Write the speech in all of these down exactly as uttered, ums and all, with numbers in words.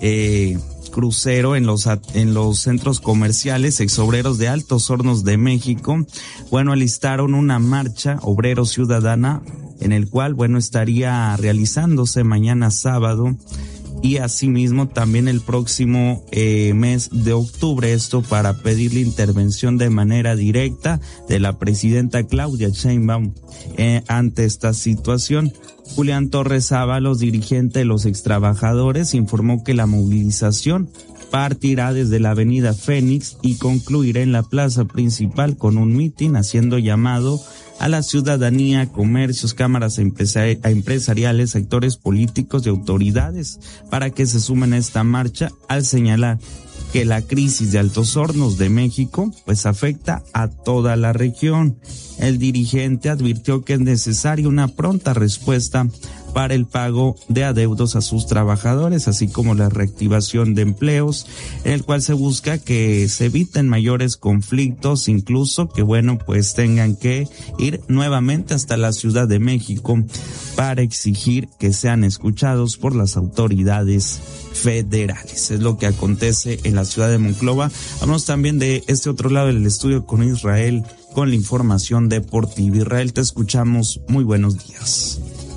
eh, crucero en los en los centros comerciales. Exobreros de Altos Hornos de México, bueno, alistaron una marcha obrero ciudadana en el cual, bueno, estaría realizándose mañana sábado y asimismo también el próximo eh, mes de octubre, esto para pedir la intervención de manera directa de la presidenta Claudia Sheinbaum eh, ante esta situación. Julián Torres Ábalos, dirigente de los extrabajadores, informó que la movilización partirá desde la avenida Fénix y concluirá en la plaza principal con un mitin haciendo llamado a la ciudadanía, comercios, cámaras empresariales, sectores políticos y autoridades para que se sumen a esta marcha, al señalar que la crisis de Altos Hornos de México pues afecta a toda la región. El dirigente advirtió que es necesaria una pronta respuesta para el pago de adeudos a sus trabajadores, así como la reactivación de empleos, en el cual se busca que se eviten mayores conflictos, incluso que, bueno, pues tengan que ir nuevamente hasta la Ciudad de México para exigir que sean escuchados por las autoridades federales. Es lo que acontece en la ciudad de Monclova. Hablamos también de este otro lado del estudio con Israel, con la información deportiva. Israel, te escuchamos. Muy buenos días.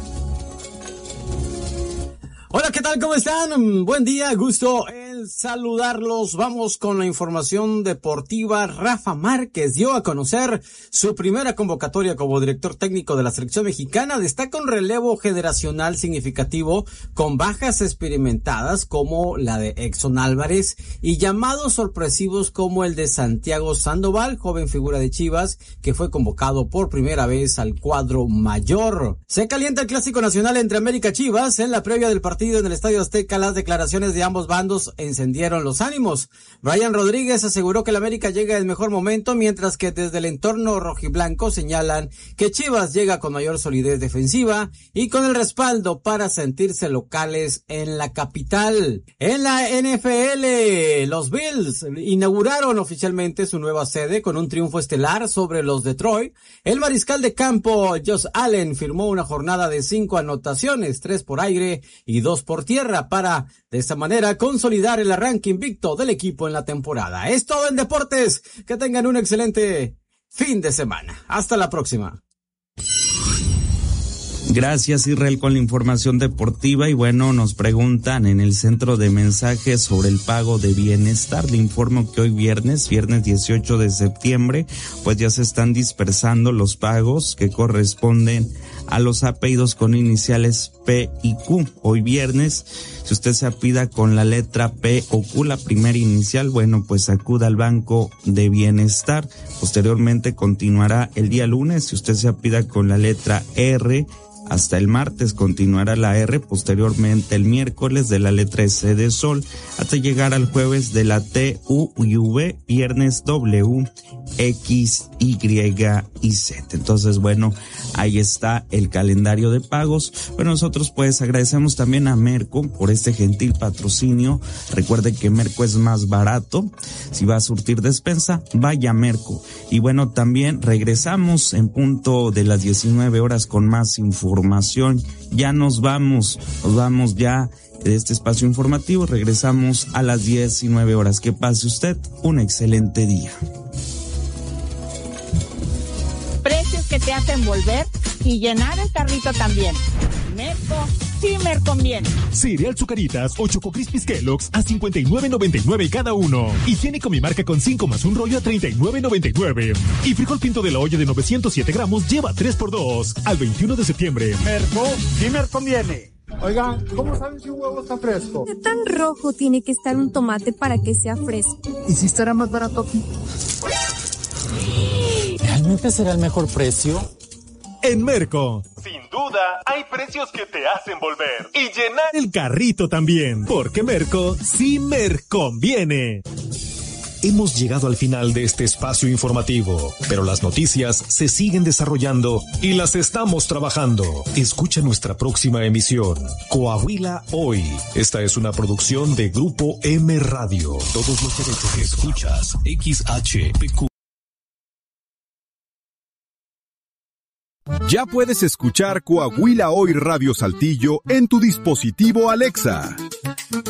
Hola, ¿qué tal? ¿Cómo están? Buen día, gusto en saludarlos. Vamos con la información deportiva. Rafa Márquez dio a conocer su primera convocatoria como director técnico de la selección mexicana. Destaca un relevo generacional significativo con bajas experimentadas como la de Exxon Álvarez y llamados sorpresivos como el de Santiago Sandoval, joven figura de Chivas, que fue convocado por primera vez al cuadro mayor. Se calienta el clásico nacional entre América y Chivas. En la previa del partido en el Estadio Azteca, las declaraciones de ambos bandos encendieron los ánimos. Brian Rodríguez aseguró que el América llega en el mejor momento, mientras que desde el entorno rojiblanco señalan que Chivas llega con mayor solidez defensiva y con el respaldo para sentirse locales en la capital. En la N F L, los Bills inauguraron oficialmente su nueva sede con un triunfo estelar sobre los Detroit. El mariscal de campo Josh Allen firmó una jornada de cinco anotaciones, tres por aire y dos por tierra, para de esta manera consolidar el arranque invicto del equipo en la temporada. Es todo en deportes. Que tengan un excelente fin de semana. Hasta la próxima. Gracias, Israel, con la información deportiva. Y bueno, nos preguntan en el centro de mensajes sobre el pago de bienestar. Le informo que hoy viernes, viernes dieciocho de septiembre, pues ya se están dispersando los pagos que corresponden a los apellidos con iniciales P y Q. Hoy viernes, si usted se apida con la letra P o Q, la primera inicial, bueno, pues acuda al Banco de Bienestar. Posteriormente continuará el día lunes. Si usted se apida con la letra R, hasta el martes continuará la R, posteriormente el miércoles de la letra S de Sol, hasta llegar al jueves de la T, U y V, viernes W, X, Y y Z. Entonces, bueno, ahí está el calendario de pagos. Bueno, nosotros pues agradecemos también a Merco por este gentil patrocinio. Recuerde que Merco es más barato. Si va a surtir despensa, vaya a Merco. Y bueno, también regresamos en punto de las diecinueve horas con más información. Información. Ya nos vamos, nos vamos ya de este espacio informativo. Regresamos a las diecinueve horas. Que pase usted un excelente día. Precios que te hacen volver y llenar el carrito también. Merco, sí me conviene. Cereal Zucaritas o Choco Crispies Kellogg's a cincuenta y nueve noventa y nueve cada uno. Higiénico Mi Marca con cinco más un rollo a treinta y nueve noventa y nueve. Y frijol pinto de la olla de novecientos siete gramos lleva tres por dos al veintiuno de septiembre. Merco, sí me conviene. Oigan, ¿cómo saben si un huevo está fresco? ¿Qué tan rojo tiene que estar un tomate para que sea fresco? ¿Y si estará más barato aquí? ¿Realmente será el mejor precio? En Merco, sin duda, hay precios que te hacen volver y llenar el carrito también, porque Merco sí me conviene. Hemos llegado al final de este espacio informativo, pero las noticias se siguen desarrollando y las estamos trabajando. Escucha nuestra próxima emisión, Coahuila Hoy. Esta es una producción de Grupo M Radio. Todos los derechos que escuchas, X H P Q. Ya puedes escuchar Coahuila Hoy Radio Saltillo en tu dispositivo Alexa.